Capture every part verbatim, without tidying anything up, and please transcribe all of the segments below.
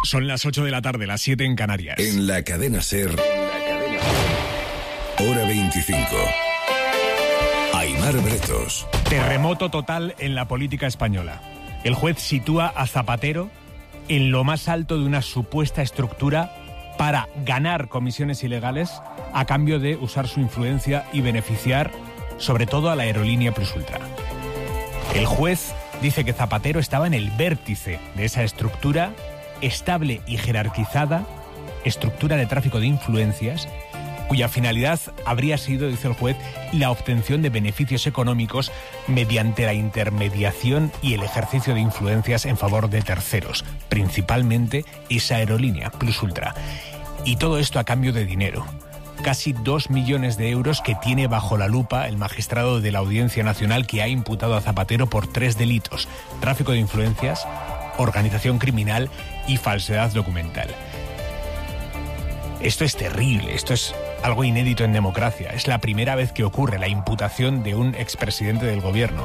Son las ocho de la tarde, las siete en Canarias. En la cadena SER, hora veinticinco. Aimar Bretos. Terremoto total en la política española. El juez sitúa a Zapatero en lo más alto de una supuesta estructura para ganar comisiones ilegales a cambio de usar su influencia y beneficiar sobre todo a la aerolínea Plus Ultra. El juez dice que Zapatero estaba en el vértice de esa estructura estable y jerarquizada, estructura de tráfico de influencias, cuya finalidad habría sido, dice el juez, la obtención de beneficios económicos mediante la intermediación y el ejercicio de influencias en favor de terceros, principalmente esa aerolínea, Plus Ultra. Y todo esto a cambio de dinero. Casi dos millones de euros que tiene bajo la lupa el magistrado de la Audiencia Nacional, que ha imputado a Zapatero por tres delitos: tráfico de influencias, organización criminal y falsedad documental. Esto es terrible, esto es algo inédito en democracia. Es la primera vez que ocurre la imputación de un expresidente del gobierno.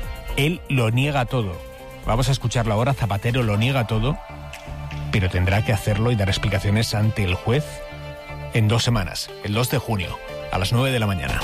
Él lo niega todo. Vamos a escucharlo ahora. Zapatero lo niega todo, pero tendrá que hacerlo y dar explicaciones ante el juez en dos semanas, el dos de junio, a las nueve de la mañana.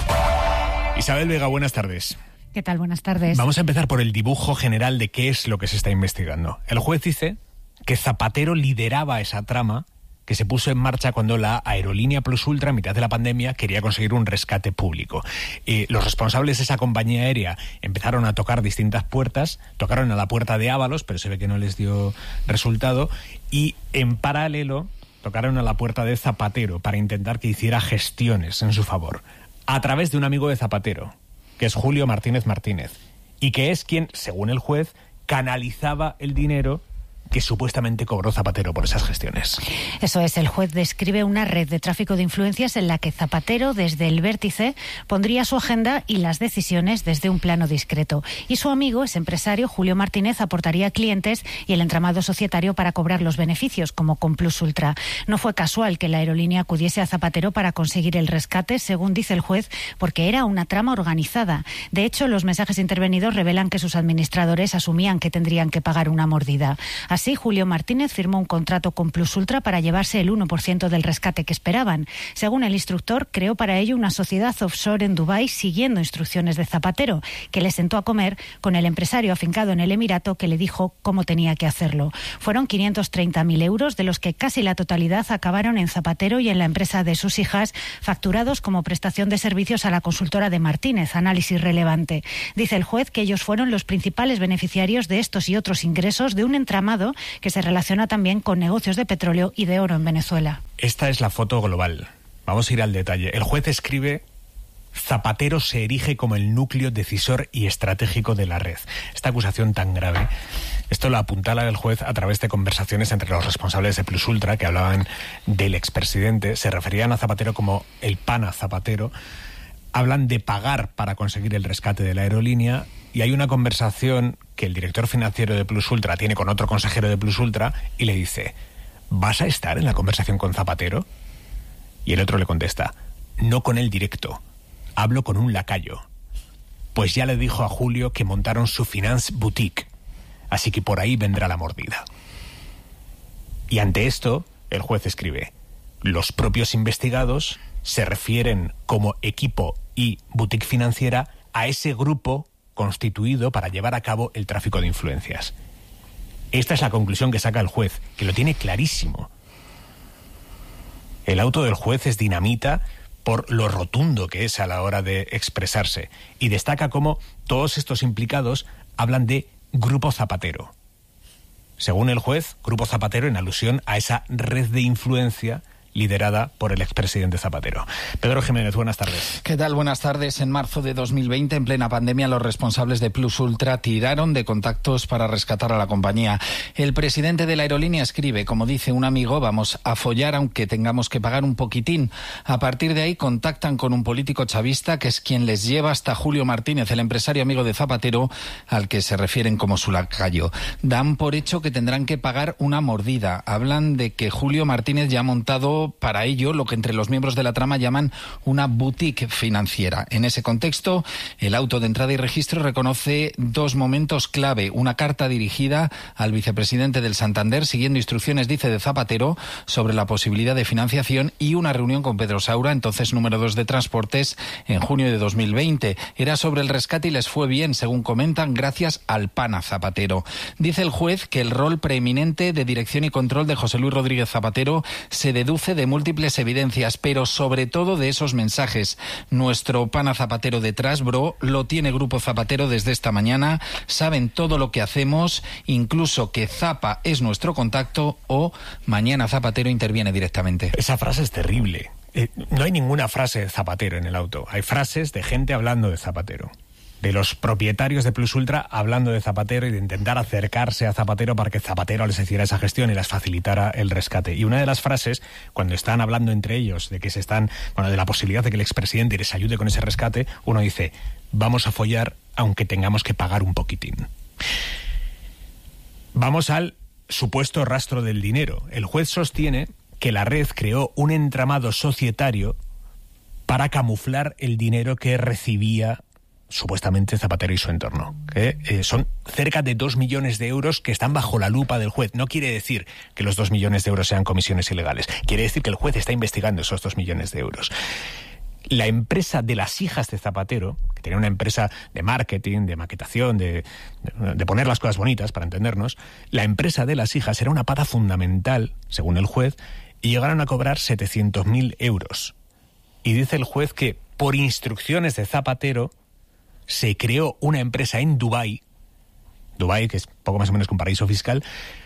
Isabel Vega, buenas tardes. ¿Qué tal? Buenas tardes. Vamos a empezar por el dibujo general de qué es lo que se está investigando. El juez dice que Zapatero lideraba esa trama que se puso en marcha cuando la aerolínea Plus Ultra, a mitad de la pandemia, quería conseguir un rescate público. Eh, los responsables de esa compañía aérea empezaron a tocar distintas puertas, tocaron a la puerta de Ábalos, pero se ve que no les dio resultado, y en paralelo tocaron a la puerta de Zapatero para intentar que hiciera gestiones en su favor, a través de un amigo de Zapatero, que es Julio Martínez Martínez, y que es quien, según el juez, canalizaba el dinero que supuestamente cobró Zapatero por esas gestiones. Eso es, el juez describe una red de tráfico de influencias en la que Zapatero, desde el vértice, pondría su agenda y las decisiones desde un plano discreto. Y su amigo, ese empresario, Julio Martínez, aportaría clientes y el entramado societario para cobrar los beneficios, como con Plus Ultra. No fue casual que la aerolínea acudiese a Zapatero para conseguir el rescate, según dice el juez, porque era una trama organizada. De hecho, los mensajes intervenidos revelan que sus administradores asumían que tendrían que pagar una mordida. Así, Así, Julio Martínez firmó un contrato con Plus Ultra para llevarse el uno por ciento del rescate que esperaban. Según el instructor, creó para ello una sociedad offshore en Dubái siguiendo instrucciones de Zapatero, que le sentó a comer con el empresario afincado en el Emirato que le dijo cómo tenía que hacerlo. Fueron quinientos treinta mil euros, de los que casi la totalidad acabaron en Zapatero y en la empresa de sus hijas, facturados como prestación de servicios a la consultora de Martínez, Análisis Relevante. Dice el juez que ellos fueron los principales beneficiarios de estos y otros ingresos de un entramado que se relaciona también con negocios de petróleo y de oro en Venezuela. Esta es la foto global. Vamos a ir al detalle. El juez escribe: Zapatero se erige como el núcleo decisor y estratégico de la red. Esta acusación tan grave, esto lo apuntala el juez a través de conversaciones entre los responsables de Plus Ultra que hablaban del expresidente, se referían a Zapatero como el pana Zapatero, hablan de pagar para conseguir el rescate de la aerolínea, y hay una conversación que el director financiero de Plus Ultra tiene con otro consejero de Plus Ultra y le dice: ¿vas a estar en la conversación con Zapatero? Y el otro le contesta: no con él directo, hablo con un lacayo. Pues ya le dijo a Julio que montaron su finance boutique, así que por ahí vendrá la mordida. Y ante esto, el juez escribe: los propios investigados se refieren como equipo y boutique financiera a ese grupo constituido para llevar a cabo el tráfico de influencias. Esta es la conclusión que saca el juez, que lo tiene clarísimo. El auto del juez es dinamita por lo rotundo que es a la hora de expresarse, y destaca cómo todos estos implicados hablan de Grupo Zapatero. Según el juez, Grupo Zapatero en alusión a esa red de influencia liderada por el expresidente Zapatero. Pedro Jiménez, buenas tardes. ¿Qué tal? Buenas tardes. En marzo de dos mil veinte, en plena pandemia, los responsables de Plus Ultra tiraron de contactos para rescatar a la compañía. El presidente de la aerolínea escribe: como dice un amigo, vamos a follar aunque tengamos que pagar un poquitín. A partir de ahí contactan con un político chavista que es quien les lleva hasta Julio Martínez, el empresario amigo de Zapatero, al que se refieren como su lacayo. Dan por hecho que tendrán que pagar una mordida. Hablan de que Julio Martínez ya ha montado creó para ello lo que entre los miembros de la trama llaman una boutique financiera. En ese contexto, el auto de entrada y registro reconoce dos momentos clave. Una carta dirigida al vicepresidente del Santander, siguiendo instrucciones, dice, de Zapatero sobre la posibilidad de financiación, y una reunión con Pedro Saura, entonces número dos de Transportes, en junio de dos mil veinte. Era sobre el rescate y les fue bien, según comentan, gracias al pana Zapatero. Dice el juez que el rol preeminente de dirección y control de José Luis Rodríguez Zapatero se deduce de múltiples evidencias, pero sobre todo de esos mensajes. Nuestro pana Zapatero detrás, bro, lo tiene Grupo Zapatero desde esta mañana, saben todo lo que hacemos, incluso que Zapa es nuestro contacto, o mañana Zapatero interviene directamente. Esa frase es terrible. Eh, no hay ninguna frase de Zapatero en el auto. Hay frases de gente hablando de Zapatero. De los propietarios de Plus Ultra hablando de Zapatero y de intentar acercarse a Zapatero para que Zapatero les hiciera esa gestión y les facilitara el rescate. Y una de las frases, cuando están hablando entre ellos de que se están, bueno, de la posibilidad de que el expresidente les ayude con ese rescate, uno dice: vamos a follar aunque tengamos que pagar un poquitín. Vamos al supuesto rastro del dinero. El juez sostiene que la red creó un entramado societario para camuflar el dinero que recibía supuestamente Zapatero y su entorno, que eh, son cerca de dos millones de euros que están bajo la lupa del juez. No quiere decir que los dos millones de euros sean comisiones ilegales, quiere decir que el juez está investigando esos dos millones de euros. La empresa de las hijas de Zapatero, que tenía una empresa de marketing, de maquetación, de, de, de poner las cosas bonitas, para entendernos, la empresa de las hijas era una pata fundamental, según el juez, y llegaron a cobrar setecientos mil euros. Y dice el juez que, por instrucciones de Zapatero, se creó una empresa en Dubái, Dubái, que es poco más o menos que un paraíso fiscal,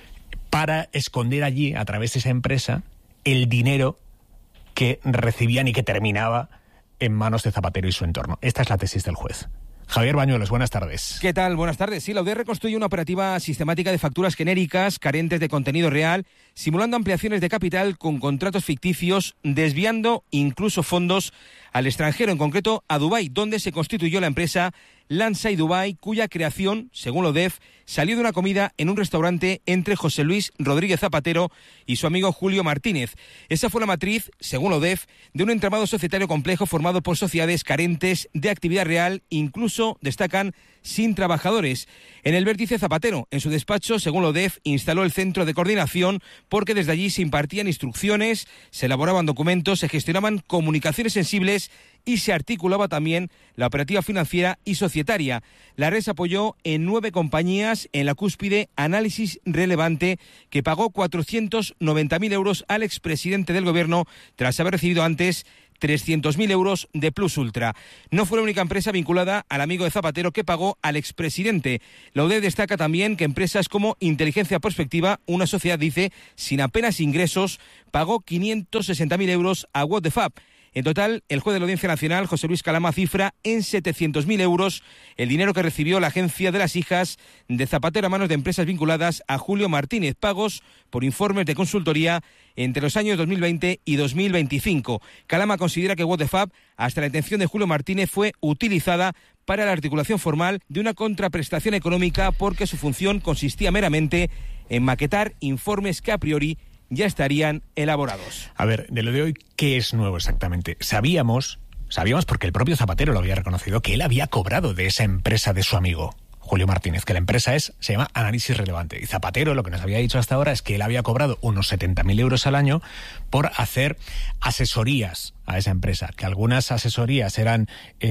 para esconder allí, a través de esa empresa, el dinero que recibían y que terminaba en manos de Zapatero y su entorno. Esta es la tesis del juez. Javier Bañuelos, buenas tardes. ¿Qué tal? Buenas tardes. Sí, la U D E reconstruye una operativa sistemática de facturas genéricas, carentes de contenido real, simulando ampliaciones de capital con contratos ficticios, desviando incluso fondos al extranjero, en concreto a Dubái, donde se constituyó la empresa Lansai Dubai, cuya creación, según la U D E F, salió de una comida en un restaurante entre José Luis Rodríguez Zapatero y su amigo Julio Martínez. Esa fue la matriz, según la U D E F, de un entramado societario complejo formado por sociedades carentes de actividad real, incluso, destacan, sin trabajadores. En el vértice Zapatero, en su despacho, según la U D E F, instaló el centro de coordinación porque desde allí se impartían instrucciones, se elaboraban documentos, se gestionaban comunicaciones sensibles y se articulaba también la operativa financiera y societaria. La red se apoyó en nueve compañías, en la cúspide Análisis Relevante, que pagó cuatrocientos noventa mil euros al expresidente del gobierno tras haber recibido antes trescientos mil euros de Plus Ultra. No fue la única empresa vinculada al amigo de Zapatero que pagó al expresidente. La U D E destaca también que empresas como Inteligencia Prospectiva, una sociedad, dice, sin apenas ingresos, pagó quinientos sesenta mil euros a What the Fab. En total, el juez de la Audiencia Nacional, José Luis Calama, cifra en setecientos mil euros el dinero que recibió la agencia de las hijas de Zapatero a manos de empresas vinculadas a Julio Martínez, pagos por informes de consultoría entre los años dos mil veinte y dos mil veinticinco. Calama considera que What the Fab, hasta la intención de Julio Martínez, fue utilizada para la articulación formal de una contraprestación económica porque su función consistía meramente en maquetar informes que a priori ya estarían elaborados. A ver, de lo de hoy, ¿qué es nuevo exactamente? Sabíamos, sabíamos porque el propio Zapatero lo había reconocido, que él había cobrado de esa empresa de su amigo Julio Martínez, que la empresa es, se llama Análisis Relevante. Y Zapatero lo que nos había dicho hasta ahora es que él había cobrado unos setenta mil euros al año por hacer asesorías a esa empresa, que algunas asesorías eran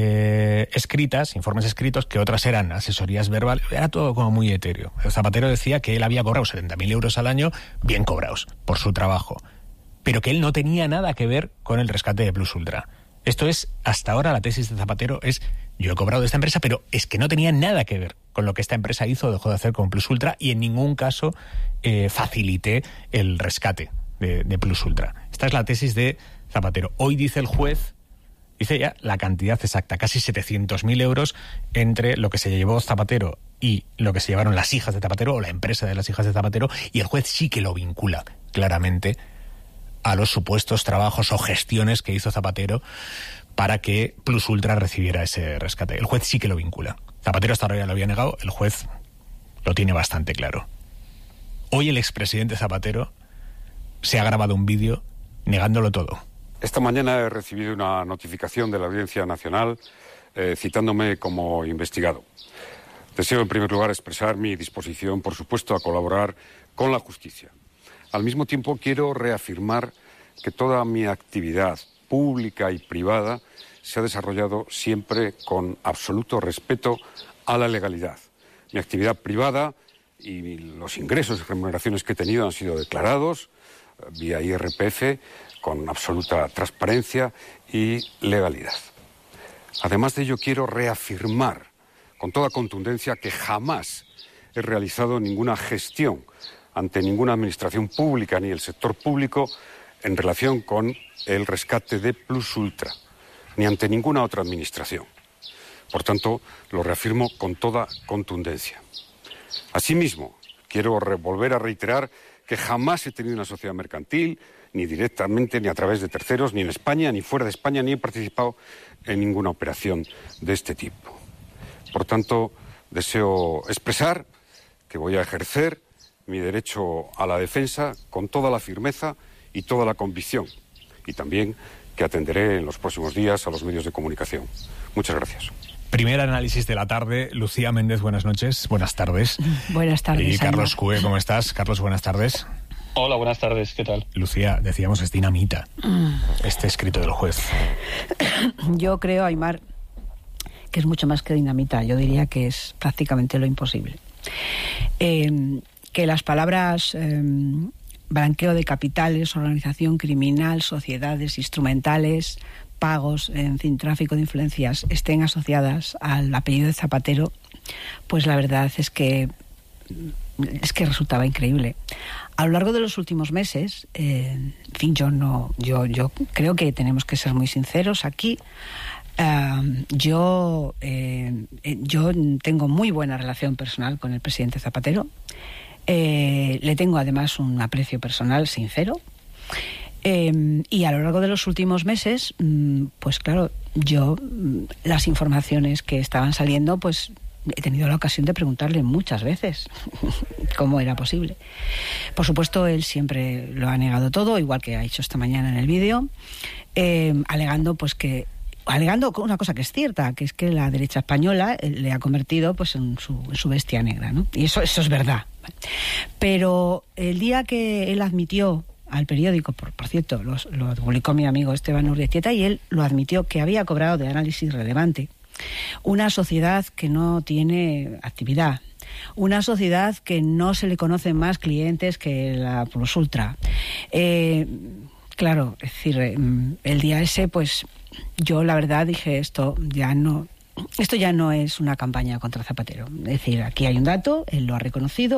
eh, escritas, informes escritos, que otras eran asesorías verbales. Era todo como muy etéreo. Zapatero decía que él había cobrado setenta mil euros al año, bien cobrados, por su trabajo, pero que él no tenía nada que ver con el rescate de Plus Ultra. Esto es, hasta ahora la tesis de Zapatero es: yo he cobrado de esta empresa, pero es que no tenía nada que ver con lo que esta empresa hizo o dejó de hacer con Plus Ultra, y en ningún caso eh, facilité el rescate de, de Plus Ultra. Esta es la tesis de Zapatero. Hoy dice el juez, dice ya la cantidad exacta, casi setecientos mil euros entre lo que se llevó Zapatero y lo que se llevaron las hijas de Zapatero, o la empresa de las hijas de Zapatero, y el juez sí que lo vincula claramente a los supuestos trabajos o gestiones que hizo Zapatero para que Plus Ultra recibiera ese rescate. El juez sí que lo vincula. Zapatero hasta ahora ya lo había negado, el juez lo tiene bastante claro. Hoy el expresidente Zapatero se ha grabado un vídeo negándolo todo. Esta mañana he recibido una notificación de la Audiencia Nacional eh, citándome como investigado. Deseo, en primer lugar, expresar mi disposición, por supuesto, a colaborar con la justicia. Al mismo tiempo, quiero reafirmar que toda mi actividad pública y privada se ha desarrollado siempre con absoluto respeto a la legalidad. Mi actividad privada y los ingresos y remuneraciones que he tenido han sido declarados vía I R P F con absoluta transparencia y legalidad. Además de ello, quiero reafirmar con toda contundencia que jamás he realizado ninguna gestión ante ninguna administración pública ni el sector público en relación con el rescate de Plus Ultra, ni ante ninguna otra administración. Por tanto, lo reafirmo con toda contundencia. Asimismo, quiero volver a reiterar que jamás he tenido una sociedad mercantil, ni directamente, ni a través de terceros, ni en España, ni fuera de España, ni he participado en ninguna operación de este tipo. Por tanto, deseo expresar que voy a ejercer mi derecho a la defensa con toda la firmeza y toda la convicción, y también que atenderé en los próximos días a los medios de comunicación. Muchas gracias. Primer análisis de la tarde. Lucía Méndez, buenas noches, buenas tardes. Buenas tardes. Y Carlos Cue, ¿cómo estás? Carlos, buenas tardes. Hola, buenas tardes, ¿qué tal? Lucía, decíamos, es dinamita mm. este escrito del juez. Yo creo, Aimar, que es mucho más que dinamita. Yo diría que es prácticamente lo imposible. Eh, que las palabras eh, blanqueo de capitales, organización criminal, sociedades instrumentales, pagos, en fin, tráfico de influencias, estén asociadas al apellido de Zapatero, pues la verdad es que es que resultaba increíble. A lo largo de los últimos meses, eh, en fin, yo no, yo, yo creo que tenemos que ser muy sinceros aquí. Uh, yo, eh, yo tengo muy buena relación personal con el presidente Zapatero. Eh, le tengo además un aprecio personal sincero. Eh, y a lo largo de los últimos meses, pues claro, yo las informaciones que estaban saliendo, pues he tenido la ocasión de preguntarle muchas veces cómo era posible. Por supuesto, él siempre lo ha negado todo, igual que ha hecho esta mañana en el vídeo, eh, alegando pues que alegando una cosa que es cierta, que es que la derecha española le ha convertido pues en su, en su bestia negra, ¿no? Y eso, eso es verdad. Pero el día que él admitió al periódico, por, por cierto, los, lo publicó mi amigo Esteban Urdietieta, y él lo admitió, que había cobrado de Análisis Relevante una sociedad que no tiene actividad, una sociedad que no se le conocen más clientes que la Plus Ultra. Eh, claro, es decir, el día ese, pues yo la verdad dije, esto ya no... Esto ya no es una campaña contra Zapatero. Es decir, aquí hay un dato, él lo ha reconocido.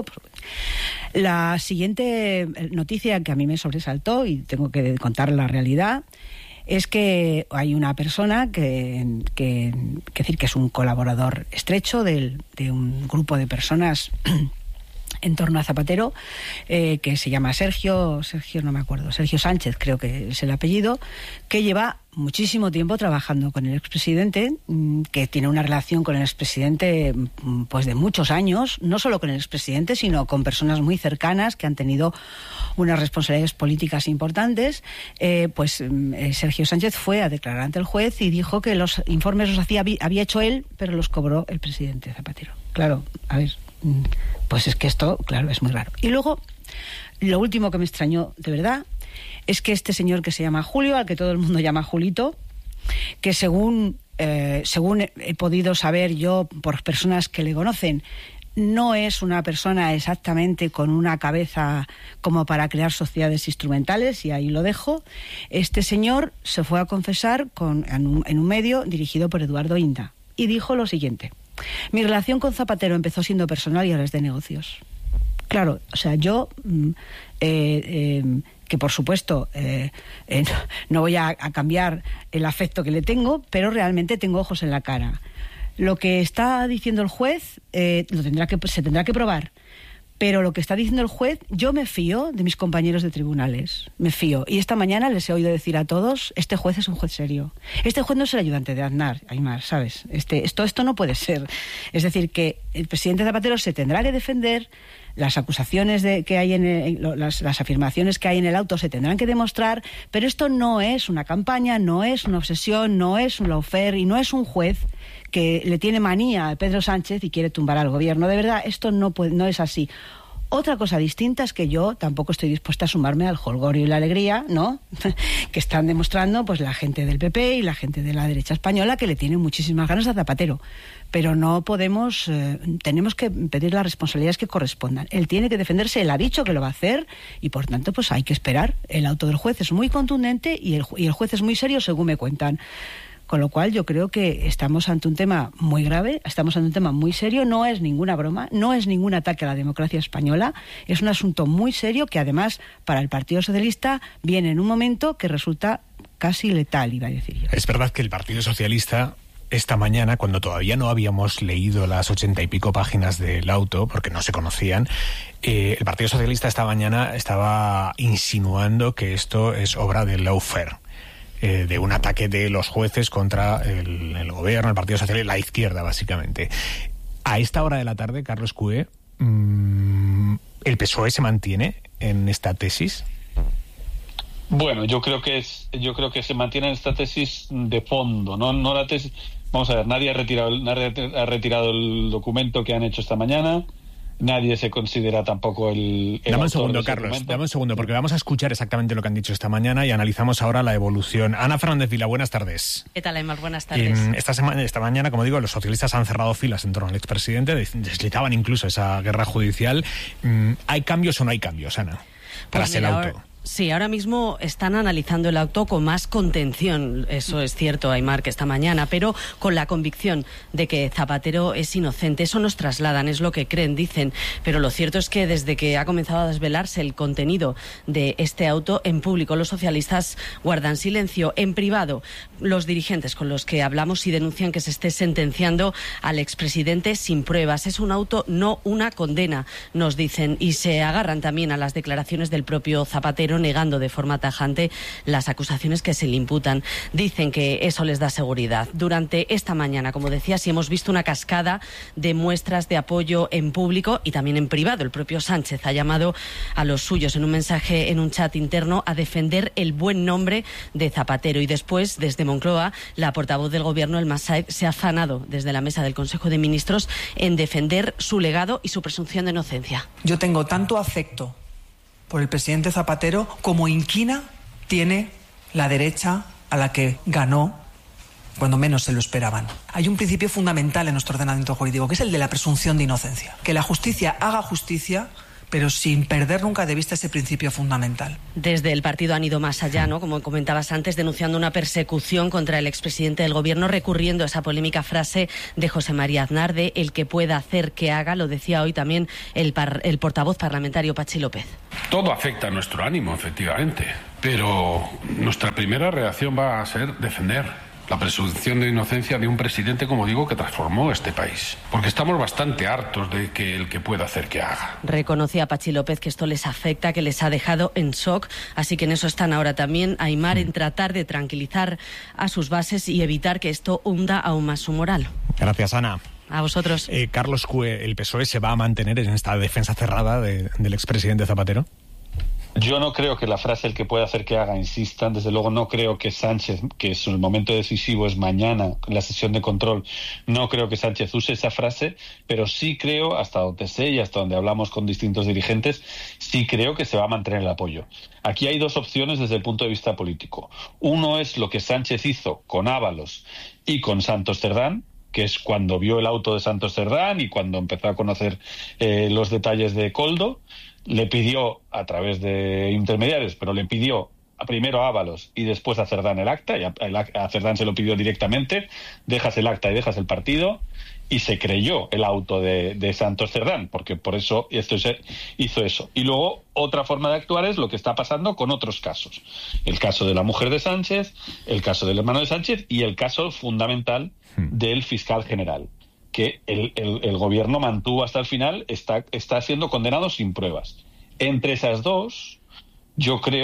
La siguiente noticia que a mí me sobresaltó, y tengo que contar la realidad, es que hay una persona que, que, que, decir, que es un colaborador estrecho del, de un grupo de personas en torno a Zapatero, eh, que se llama Sergio, Sergio no me acuerdo, Sergio Sánchez creo que es el apellido, que lleva muchísimo tiempo trabajando con el expresidente, que tiene una relación con el expresidente pues de muchos años, no solo con el expresidente, sino con personas muy cercanas que han tenido unas responsabilidades políticas importantes. Eh, pues eh, Sergio Sánchez fue a declarar ante el juez y dijo que los informes los hacía, había hecho él, pero los cobró el presidente Zapatero. Claro, a ver, pues es que esto, claro, es muy raro. Y luego, lo último que me extrañó de verdad es que este señor que se llama Julio, al que todo el mundo llama Julito, que según, eh, según he podido saber yo por personas que le conocen, no es una persona exactamente con una cabeza como para crear sociedades instrumentales, y ahí lo dejo. Este señor se fue a confesar con, en, un, en un medio dirigido por Eduardo Inda y dijo lo siguiente: mi relación con Zapatero empezó siendo personal y ahora es de negocios. Claro, o sea, yo... Eh, eh, que por supuesto eh, eh, no, no voy a, a cambiar el afecto que le tengo, pero realmente tengo ojos en la cara. Lo que está diciendo el juez eh, lo tendrá que, se tendrá que probar, pero lo que está diciendo el juez, yo me fío de mis compañeros de tribunales, me fío. Y esta mañana les he oído decir a todos, este juez es un juez serio. Este juez no es el ayudante de Aznar, Aimar, ¿sabes? Este, esto, esto no puede ser. Es decir, que el presidente Zapatero se tendrá que defender las acusaciones de, que hay en, el, en las, las afirmaciones que hay en el auto se tendrán que demostrar, pero esto no es una campaña, no es una obsesión, no es un lawfare y no es un juez que le tiene manía a Pedro Sánchez y quiere tumbar al gobierno. De verdad, esto no puede, no es así. Otra cosa distinta es que yo tampoco estoy dispuesta a sumarme al jolgorio y la alegría, ¿no? que están demostrando pues la gente del P P y la gente de la derecha española, que le tienen muchísimas ganas a Zapatero. Pero no podemos, eh, tenemos que pedir las responsabilidades que correspondan. Él tiene que defenderse, él ha dicho que lo va a hacer y por tanto pues hay que esperar. El auto del juez es muy contundente y el, y el juez es muy serio, según me cuentan. Con lo cual yo creo que estamos ante un tema muy grave, estamos ante un tema muy serio, no es ninguna broma, no es ningún ataque a la democracia española, es un asunto muy serio que además para el Partido Socialista viene en un momento que resulta casi letal, iba a decir yo. Es verdad que el Partido Socialista esta mañana, cuando todavía no habíamos leído las ochenta y pico páginas del auto, porque no se conocían, eh, el Partido Socialista esta mañana estaba insinuando que esto es obra del lawfare. Eh, de un ataque de los jueces contra el, el gobierno, el Partido Socialista, la izquierda, básicamente. A esta hora de la tarde, Carlos Cue, mmm, ¿el P S O E se mantiene en esta tesis? Bueno, yo creo que es, yo creo que se mantiene en esta tesis de fondo, no, no la tesis. Vamos a ver, nadie ha retirado, nadie ha retirado el documento que han hecho esta mañana. Nadie se considera tampoco el... el dame un segundo, Carlos, documento. dame un segundo, porque vamos a escuchar exactamente lo que han dicho esta mañana y analizamos ahora la evolución. Ana Fernández Vila, buenas tardes. ¿Qué tal, Aymar? Buenas tardes. Eh, esta, semana, esta mañana, como digo, los socialistas han cerrado filas en torno al expresidente, deslizaban incluso esa guerra judicial. ¿Hay cambios o no hay cambios, Ana, tras pues el mira, auto? Ahora... Sí, ahora mismo están analizando el auto con más contención, eso es cierto, Aymar, que esta mañana, pero con la convicción de que Zapatero es inocente. Eso nos trasladan, es lo que creen, dicen, pero lo cierto es que desde que ha comenzado a desvelarse el contenido de este auto, en público los socialistas guardan silencio. En privado, los dirigentes con los que hablamos y denuncian que se esté sentenciando al expresidente sin pruebas. Es un auto, no una condena, nos dicen, y se agarran también a las declaraciones del propio Zapatero, negando de forma tajante las acusaciones que se le imputan. Dicen que eso les da seguridad. Durante esta mañana, como decía, sí hemos visto una cascada de muestras de apoyo en público y también en privado. El propio Sánchez ha llamado a los suyos en un mensaje en un chat interno a defender el buen nombre de Zapatero. Y después, desde Moncloa, la portavoz del gobierno, el Massaed, se ha afanado desde la mesa del Consejo de Ministros en defender su legado y su presunción de inocencia. Yo tengo tanto afecto por el presidente Zapatero como inquina tiene la derecha a la que ganó cuando menos se lo esperaban. Hay un principio fundamental en nuestro ordenamiento jurídico, que es el de la presunción de inocencia. Que la justicia haga justicia, pero sin perder nunca de vista ese principio fundamental. Desde el partido han ido más allá, ¿no? Como comentabas antes, denunciando una persecución contra el expresidente del gobierno, recurriendo a esa polémica frase de José María Aznar de el que pueda hacer que haga. Lo decía hoy también el, par, el portavoz parlamentario Pachi López. Todo afecta a nuestro ánimo, efectivamente, pero nuestra primera reacción va a ser defender la presunción de inocencia de un presidente, como digo, que transformó este país. Porque estamos bastante hartos de que el que pueda hacer que haga. Reconocía Pachi López que esto les afecta, que les ha dejado en shock, así que en eso están ahora también, Aymar, en tratar de tranquilizar a sus bases y evitar que esto hunda aún más su moral. Gracias, Ana. A vosotros. Eh, Carlos Cue, ¿el P S O E se va a mantener en esta defensa cerrada de, del expresidente Zapatero? Yo no creo que la frase el que pueda hacer que haga insistan. Desde luego no creo que Sánchez, que es el momento decisivo es mañana, la sesión de control, no creo que Sánchez use esa frase, pero sí creo, hasta donde sé y hasta donde hablamos con distintos dirigentes, sí creo que se va a mantener el apoyo. Aquí hay dos opciones desde el punto de vista político. Uno es lo que Sánchez hizo con Ábalos y con Santos Cerdán, que es cuando vio el auto de Santos Cerdán y cuando empezó a conocer eh, los detalles de Koldo. Le pidió, a través de intermediarios, pero le pidió a primero a Ábalos y después a Cerdán el acta, y a, a Cerdán se lo pidió directamente, dejas el acta y dejas el partido, y se creyó el auto de, de Santos Cerdán, porque por eso esto se hizo eso. Y luego otra forma de actuar es lo que está pasando con otros casos. El caso de la mujer de Sánchez, el caso del hermano de Sánchez y el caso fundamental del fiscal general, que el, el, el gobierno mantuvo hasta el final, está, está siendo condenado sin pruebas. Entre esas dos, yo creo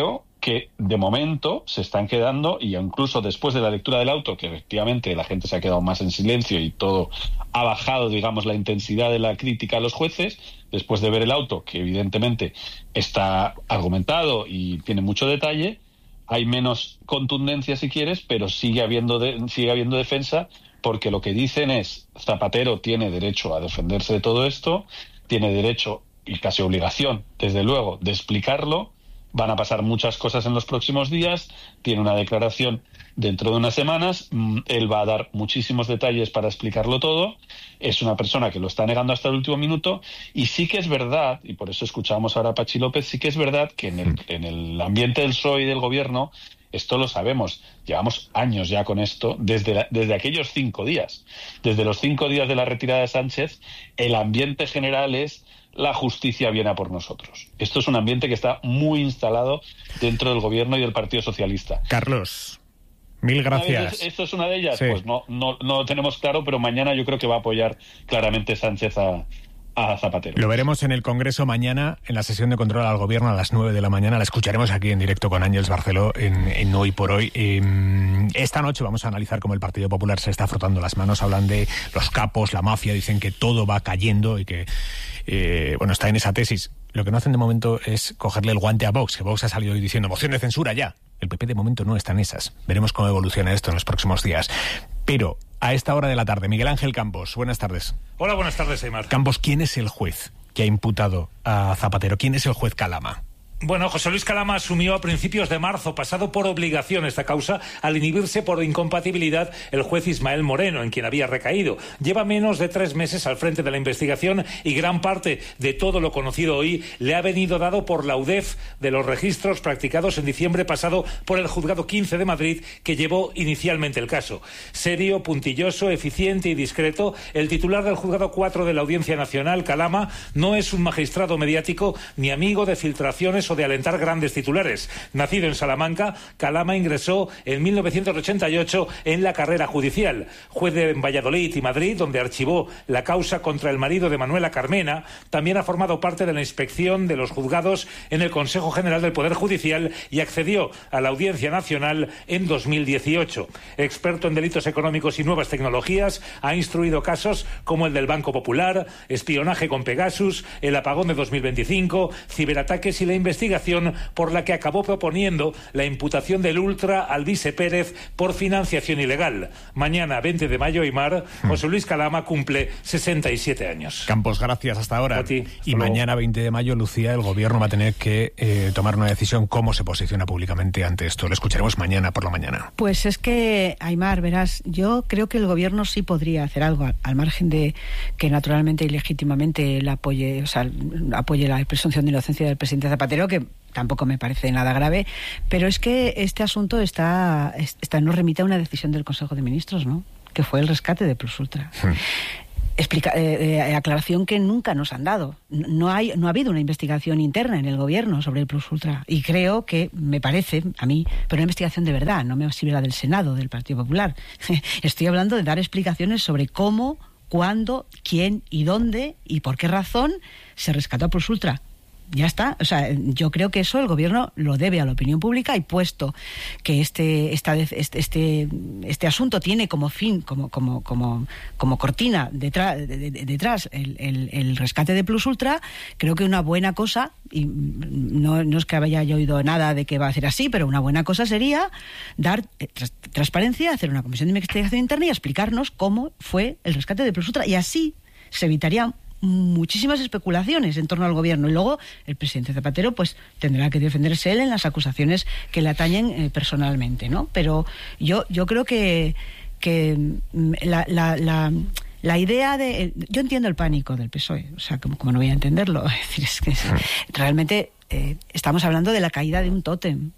que de momento se están quedando, y incluso después de la lectura del auto, que efectivamente la gente se ha quedado más en silencio y todo ha bajado, digamos, la intensidad de la crítica a los jueces, después de ver el auto, que evidentemente está argumentado y tiene mucho detalle, hay menos contundencia si quieres, pero sigue habiendo, de, sigue habiendo defensa, porque lo que dicen es: Zapatero tiene derecho a defenderse de todo esto, tiene derecho y casi obligación, desde luego, de explicarlo. Van a pasar muchas cosas en los próximos días, tiene una declaración dentro de unas semanas, él va a dar muchísimos detalles para explicarlo todo, es una persona que lo está negando hasta el último minuto, y sí que es verdad, y por eso escuchamos ahora a Pachi López, sí que es verdad que en el, en el ambiente del P S O E y del gobierno, esto lo sabemos, llevamos años ya con esto, desde, la, desde aquellos cinco días, desde los cinco días de la retirada de Sánchez, el ambiente general es: la justicia viene a por nosotros. Esto es un ambiente que está muy instalado dentro del gobierno y del Partido Socialista. Carlos, mil gracias. ¿Esto es una de ellas? Sí. Pues no, no, no lo tenemos claro, pero mañana yo creo que va a apoyar claramente Sánchez a, a Zapatero. Lo veremos en el Congreso mañana, en la sesión de control al Gobierno a las nueve de la mañana. La escucharemos aquí en directo con Ángeles Barceló en, en Hoy por Hoy. Eh, esta noche vamos a analizar cómo el Partido Popular se está frotando las manos. Hablan de los capos, la mafia, dicen que todo va cayendo y que, eh, bueno, está en esa tesis. Lo que no hacen de momento es cogerle el guante a Vox, que Vox ha salido hoy diciendo moción de censura ya. El P P de momento no está en esas. Veremos cómo evoluciona esto en los próximos días. Pero a esta hora de la tarde, Miguel Ángel Campos, buenas tardes. Hola, buenas tardes, Aimar. Campos, ¿quién es el juez que ha imputado a Zapatero? ¿Quién es el juez Calama? Bueno, José Luis Calama asumió a principios de marzo pasado por obligación esta causa al inhibirse por incompatibilidad el juez Ismael Moreno, en quien había recaído. Lleva menos de tres meses al frente de la investigación y gran parte de todo lo conocido hoy le ha venido dado por la U D E F de los registros practicados en diciembre pasado por el Juzgado quince de Madrid, que llevó inicialmente el caso. Serio, puntilloso, eficiente y discreto, el titular del Juzgado cuatro de la Audiencia Nacional, Calama, no es un magistrado mediático ni amigo de filtraciones o de alentar grandes titulares. Nacido en Salamanca, Calama ingresó en mil novecientos ochenta y ocho en la carrera judicial. Juez de Valladolid y Madrid, donde archivó la causa contra el marido de Manuela Carmena. También ha formado parte de la inspección de los juzgados en el Consejo General del Poder Judicial y accedió a la Audiencia Nacional en dos mil dieciocho. Experto en delitos económicos y nuevas tecnologías, ha instruido casos como el del Banco Popular, espionaje con Pegasus, el apagón de dos mil veinticinco, ciberataques y la investigación por la que acabó proponiendo la imputación del Ultra Alvise Pérez por financiación ilegal. Mañana, veinte de mayo, Aimar, José Luis Calama cumple sesenta y siete años. Campos, gracias, hasta ahora. A ti, hasta y luego. Mañana, veinte de mayo, Lucía, el Gobierno va a tener que eh, tomar una decisión cómo se posiciona públicamente ante esto. Lo escucharemos mañana por la mañana. Pues es que, Aimar, verás, yo creo que el Gobierno sí podría hacer algo, al, al margen de que naturalmente y legítimamente la apoye, o sea, apoye la presunción de inocencia del presidente Zapatero, que tampoco me parece nada grave, pero es que este asunto está, está nos remite a una decisión del Consejo de Ministros, ¿no? Que fue el rescate de Plus Ultra. Hmm. Explica, eh, eh, aclaración que nunca nos han dado. No hay, no ha habido una investigación interna en el gobierno sobre el Plus Ultra. Y creo que, me parece, a mí, pero una investigación de verdad, no me sirve la del Senado, del Partido Popular. Estoy hablando de dar explicaciones sobre cómo, cuándo, quién y dónde y por qué razón se rescató a Plus Ultra. Ya está, o sea, yo creo que eso el Gobierno lo debe a la opinión pública, y puesto que este esta, este, este este asunto tiene como fin, como como como como cortina detrás de, de, detrás el, el, el rescate de Plus Ultra, creo que una buena cosa, y no, no es que haya yo oído nada de que va a ser así, pero una buena cosa sería dar tras, transparencia, hacer una comisión de investigación interna y explicarnos cómo fue el rescate de Plus Ultra, y así se evitarían muchísimas especulaciones en torno al gobierno, y luego el presidente Zapatero pues tendrá que defenderse él en las acusaciones que le atañen eh, personalmente, ¿no? Pero yo yo creo que que la, la, la la idea de... Yo entiendo el pánico del P S O E, o sea, como, como no voy a entenderlo. Es decir, es que es, realmente eh, estamos hablando de la caída de un tótem.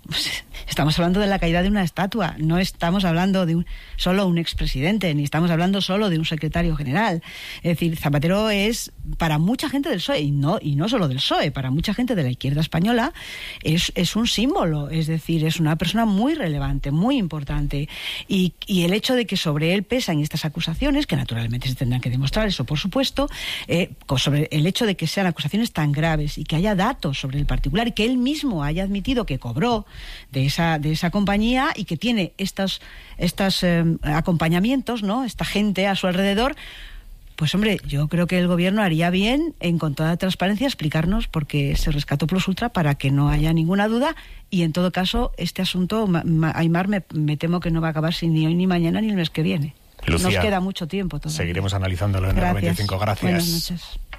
Estamos hablando de la caída de una estatua, no estamos hablando de un, solo un expresidente, ni estamos hablando solo de un secretario general. Es decir, Zapatero es, para mucha gente del P S O E, y no, y no solo del P S O E, para mucha gente de la izquierda española, es, es un símbolo, es decir, es una persona muy relevante, muy importante. Y, y el hecho de que sobre él pesan estas acusaciones, que naturalmente se tendrán que demostrar, eso por supuesto, eh, sobre el hecho de que sean acusaciones tan graves y que haya datos sobre el particular y que él mismo haya admitido que cobró de esa, de esa compañía y que tiene estos, estos eh, acompañamientos, ¿no? Esta gente a su alrededor, pues hombre, yo creo que el gobierno haría bien en, con toda transparencia, explicarnos por qué se rescató Plus Ultra para que no haya ninguna duda y en todo caso este asunto, ma, ma, Aimar, me, me temo que no va a acabar sin ni hoy ni mañana ni el mes que viene. Lucía, nos queda mucho tiempo todavía. Seguiremos analizándolo en el noventa y cinco. Gracias. Buenas noches.